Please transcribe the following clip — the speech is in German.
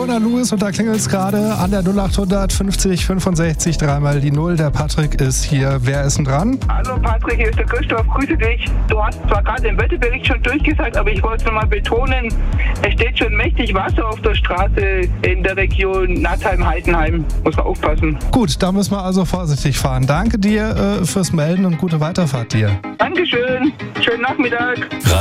Fiona Lewis und da klingelt es gerade an der 0800 50 65 dreimal die 0. Der Patrick ist hier. Wer ist denn dran? Hallo Patrick, hier ist der Christoph, grüße dich. Du hast zwar gerade den Wetterbericht schon durchgesagt, aber ich wollte es nochmal betonen, es steht schon mächtig Wasser auf der Straße in der Region Nattheim-Heidenheim. Muss man aufpassen. Gut, da müssen wir also vorsichtig fahren. Danke dir fürs Melden und gute Weiterfahrt dir. Dankeschön, schönen Nachmittag.